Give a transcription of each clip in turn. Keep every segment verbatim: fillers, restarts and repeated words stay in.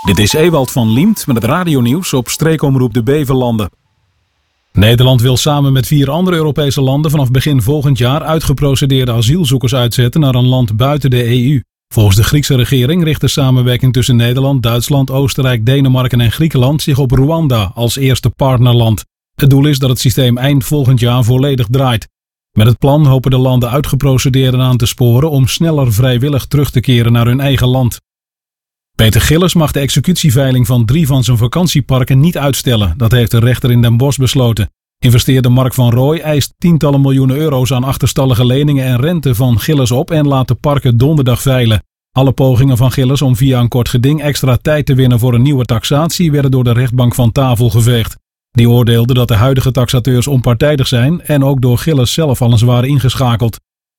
Dit is Ewald van Liemt met het radionieuws op streekomroep de Bevelanden. Nederland wil samen met vier andere Europese landen vanaf begin volgend jaar uitgeprocedeerde asielzoekers uitzetten naar een land buiten de E U. Volgens de Griekse regering richt de samenwerking tussen Nederland, Duitsland, Oostenrijk, Denemarken en Griekenland zich op Rwanda als eerste partnerland. Het doel is dat het systeem eind volgend jaar volledig draait. Met het plan hopen de landen uitgeprocedeerden aan te sporen om sneller vrijwillig terug te keren naar hun eigen land. Peter Gillis mag de executieveiling van drie van zijn vakantieparken niet uitstellen. Dat heeft de rechter in Den Bosch besloten. Investeerder Mark van Rooij eist tientallen miljoenen euro's aan achterstallige leningen en rente van Gillis op en laat de parken donderdag veilen. Alle pogingen van Gillis om via een kort geding extra tijd te winnen voor een nieuwe taxatie werden door de rechtbank van tafel geveegd. Die oordeelde dat de huidige taxateurs onpartijdig zijn en ook door Gillis zelf al eens waren ingeschakeld.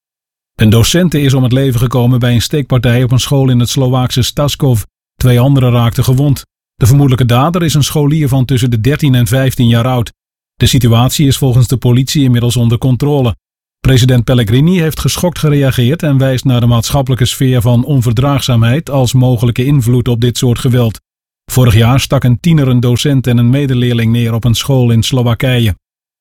Een docente is om het leven gekomen bij een steekpartij op een school in het Slovaakse Staskov. Twee anderen raakten gewond. De vermoedelijke dader is een scholier van tussen de dertien en vijftien jaar oud. De situatie is volgens de politie inmiddels onder controle. President Pellegrini heeft geschokt gereageerd en wijst naar de maatschappelijke sfeer van onverdraagzaamheid als mogelijke invloed op dit soort geweld. Vorig jaar stak een tiener een docent en een medeleerling neer op een school in Slowakije.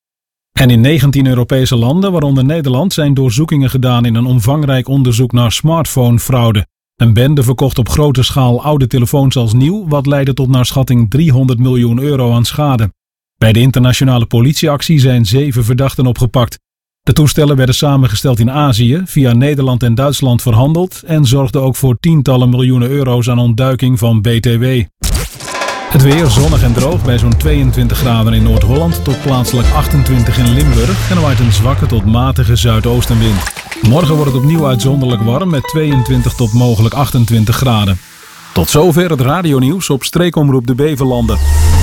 En in negentien Europese landen, waaronder Nederland, zijn doorzoekingen gedaan in een omvangrijk onderzoek naar smartphonefraude. Een bende verkocht op grote schaal oude telefoons als nieuw, wat leidde tot naar schatting driehonderd miljoen euro aan schade. Bij de internationale politieactie zijn zeven verdachten opgepakt. De toestellen werden samengesteld in Azië, via Nederland en Duitsland verhandeld en zorgden ook voor tientallen miljoenen euro's aan ontduiking van B T W. Het weer zonnig en droog bij zo'n tweeëntwintig graden in Noord-Holland tot plaatselijk achtentwintig in Limburg en er waait een zwakke tot matige zuidoostenwind. Morgen wordt het opnieuw uitzonderlijk warm met tweeëntwintig tot mogelijk achtentwintig graden. Tot zover het radionieuws op streekomroep de Bevelanden.